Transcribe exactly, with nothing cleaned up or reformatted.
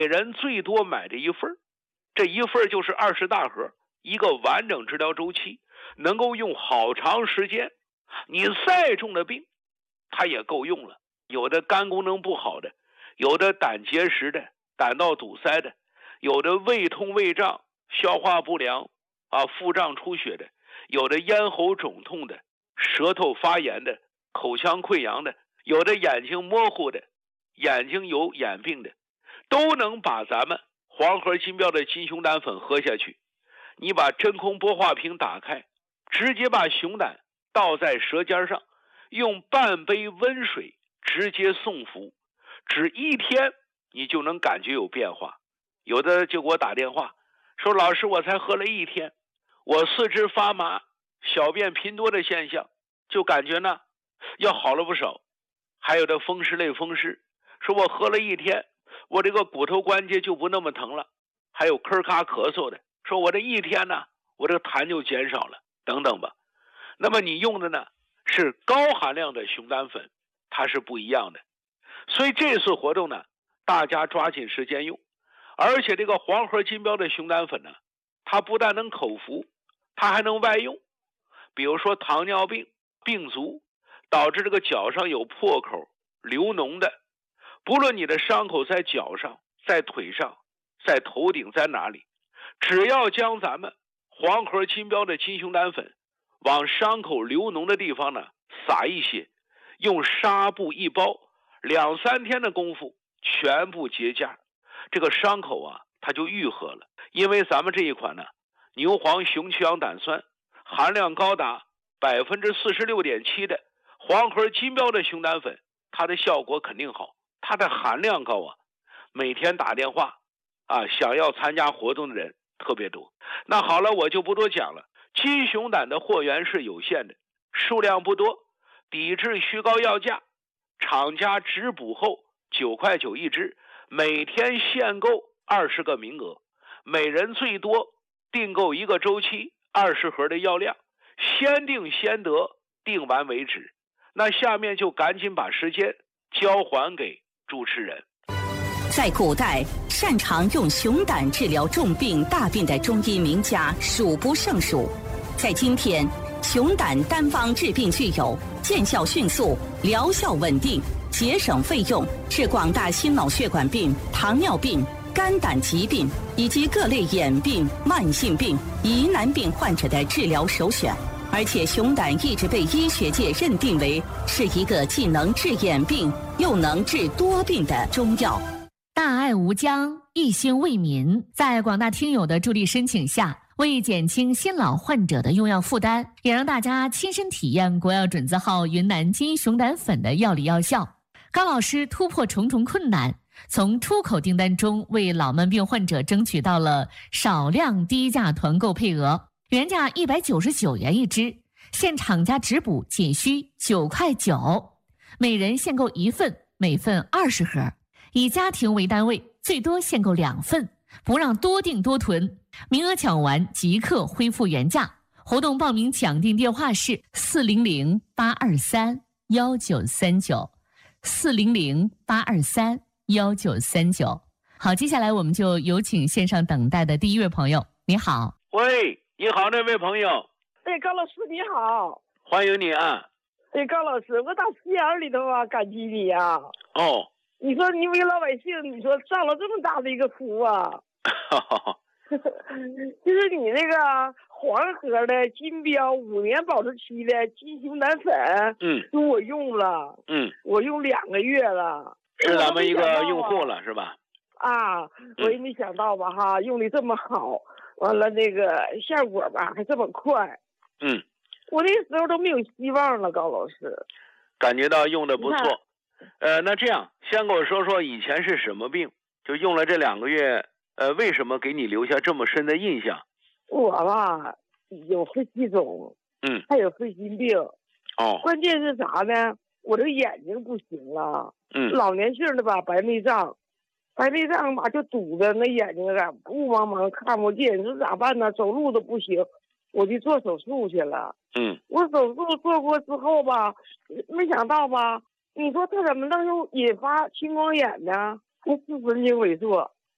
每人最多买这一份，这一份就是二十大盒，一个完整治疗周期，能够用好长时间。你再重的病，它也够用了。有的肝功能不好的，有的胆结石的，胆道堵塞的，有的胃痛胃胀、消化不良啊、腹胀出血的，有的咽喉肿痛的，舌头发炎的，口腔溃疡的，有的眼睛模糊的，眼睛有眼病的，都能把咱们黄河金标的金熊胆粉喝下去。你把真空玻化瓶打开，直接把熊胆倒在舌尖上，用半杯温水直接送服，只一天你就能感觉有变化。有的就给我打电话说，老师，我才喝了一天，我四肢发麻，小便频多的现象就感觉呢要好了不少。还有的风湿类风湿，说我喝了一天，我这个骨头关节就不那么疼了。还有咳咔咳嗽的，说我这一天呢，我这个痰就减少了，等等吧。那么你用的呢是高含量的熊胆粉，它是不一样的。所以这次活动呢，大家抓紧时间用。而且这个黄河金标的熊胆粉呢，它不但能口服，它还能外用。比如说糖尿病病足，导致这个脚上有破口流脓的，不论你的伤口在脚上、在腿上、在头顶，在哪里，只要将咱们黄河金标的金熊胆粉往伤口流脓的地方呢撒一些，用纱布一包，两三天的功夫全部结痂，这个伤口啊它就愈合了。因为咱们这一款呢牛黄熊曲氧胆酸含量高达百分之四十六点七的黄河金标的熊胆粉，它的效果肯定好，它的含量高啊。每天打电话啊，想要参加活动的人特别多。那好了，我就不多讲了。金熊胆的货源是有限的，数量不多，抵制虚高要价，厂家直补后九块九一支，每天限购二十个名额，每人最多订购一个周期二十盒的药量，先订先得，订完为止。那下面就赶紧把时间交还给主持人。 在古代，擅长用熊胆治疗重病大病的中医名家数不胜数。在今天，熊胆单方治病具有见效迅速、疗效稳定、节省费用，是广大心脑血管病、糖尿病、肝胆疾病以及各类眼病、慢性病、疑难病患者的治疗首选。而且熊胆一直被医学界认定为是一个既能治眼病又能治多病的中药。 大爱无疆，一心为民，在广大听友的助力申请下，为减轻新老患者的用药负担，也让大家亲身体验国药准字号云南金熊胆粉的药理药效。高老师突破重重困难，从出口订单中为老慢病患者争取到了少量低价团购配额，原价一百九十九元一支，现厂家直补仅需九块九，每人限购一份，每份二十盒，以家庭为单位，最多限购两份，不让多订多囤，名额抢完即刻恢复原价。活动报名抢订电话是四零零八二三幺九三九，四零零八二三幺九三九。好，接下来我们就有请线上等待的第一位朋友。你好。 喂，你好，那位朋友。 哎，高老师你好。 欢迎你啊。 哎，高老师，我打心眼里头啊感激你啊。 哦。 你说你为老百姓，你说上了这么大的一个福啊。就是你那个黄河的金标五年保质期的金熊胆粉，嗯，我用了，嗯，我用两个月了， 是咱们一个用户了，是吧？ 啊，我也没想到吧，哈，用的这么好，完了那个效果吧还这么快，嗯，我那时候都没有希望了，高老师， 感觉到用的不错。呃，那这样，先跟我说说以前是什么病？就用了这两个月，呃，为什么给你留下这么深的印象？ 我吧，有肺气肿，嗯，还有肺心病。哦，关键是啥呢？我这个眼睛不行了，嗯，老年性的吧，白内障，白内障吧就堵着那眼睛啊，雾茫茫看不见，你说咋办呢？走路都不行，我就做手术去了。嗯，我手术做过之后吧，没想到吧。你说他怎么能有引发青光眼呢？那视神经萎缩，